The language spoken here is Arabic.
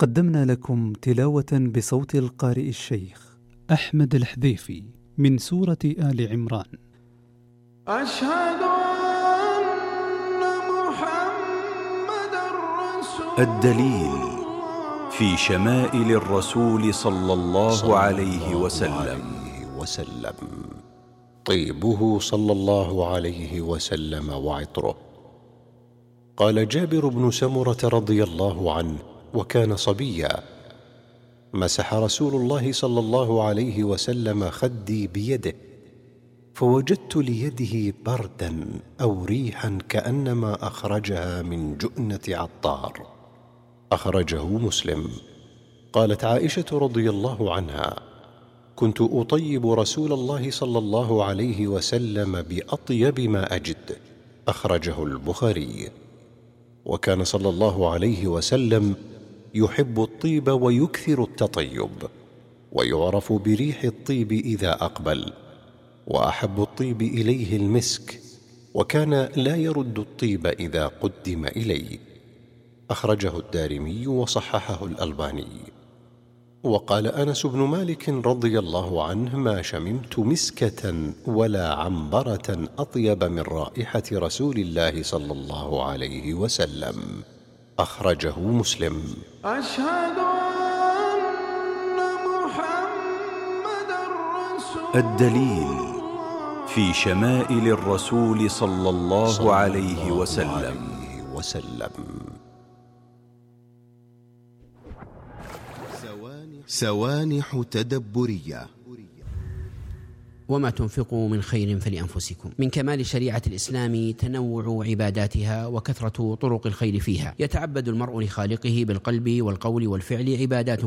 قدمنا لكم تلاوة بصوت القارئ الشيخ أحمد الحذيفي من سورة آل عمران. أشهد أن محمدًا رسول الدليل في شمائل الرسول صلى الله عليه وسلم. طيبه صلى الله عليه وسلم وعطره. قال جابر بن سمرة رضي الله عنه وكان صبيا: مسح رسول الله صلى الله عليه وسلم خدي بيده، فوجدت ليده بردا أو ريحا كأنما أخرجها من جؤنة عطار. أخرجه مسلم. قالت عائشة رضي الله عنها: كنت أطيب رسول الله صلى الله عليه وسلم بأطيب ما أجد. أخرجه البخاري. وكان صلى الله عليه وسلم يحب الطيب ويكثر التطيب، ويعرف بريح الطيب إذا أقبل، وأحب الطيب إليه المسك، وكان لا يرد الطيب إذا قدم إليه. أخرجه الدارمي وصححه الألباني. وقال أنس بن مالك رضي الله عنه: ما شممت مسكة ولا عنبرة أطيب من رائحة رسول الله صلى الله عليه وسلم. أخرجه مسلم. أشهد أن محمدًا رسول الدليل في شمائل الرسول صلى الله عليه وسلم. سوانح تدبرية. وما تنفقوا من خير فلأنفسكم. من كمال شريعة الإسلام تنوع عباداتها وكثرة طرق الخير فيها. يتعبد المرء لخالقه بالقلب والقول والفعل عبادات